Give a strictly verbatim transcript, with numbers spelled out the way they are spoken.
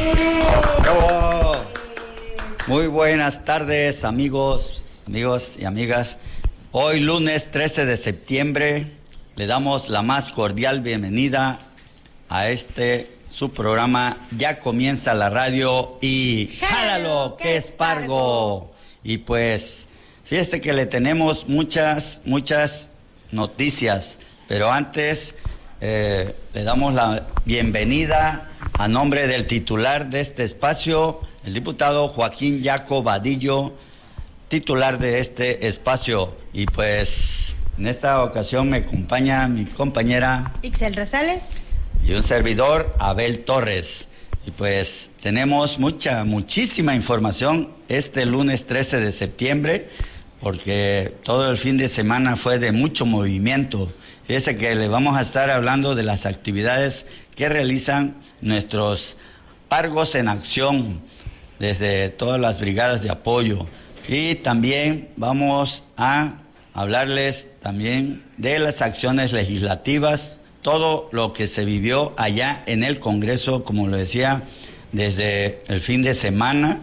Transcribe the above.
¡Bravo! Muy buenas tardes, amigos, amigos y amigas. Hoy, lunes trece de septiembre, le damos la más cordial bienvenida a este su programa. Ya comienza la radio y ¡jálalo, que es Pargo! Y pues, fíjese que le tenemos muchas, muchas noticias, pero antes eh, le damos la bienvenida a nombre del titular de este espacio, el diputado Joaquín Yaco Vadillo, titular de este espacio. Y pues en esta ocasión me acompaña mi compañera Ixel Rosales y un servidor, Abel Torres. Y pues tenemos mucha, muchísima información este lunes trece de septiembre, porque todo el fin de semana fue de mucho movimiento. Fíjese que le vamos a estar hablando de las actividades que realizan nuestros Pargos en Acción, desde todas las brigadas de apoyo. Y también vamos a hablarles también de las acciones legislativas, todo lo que se vivió allá en el Congreso, como lo decía, desde el fin de semana,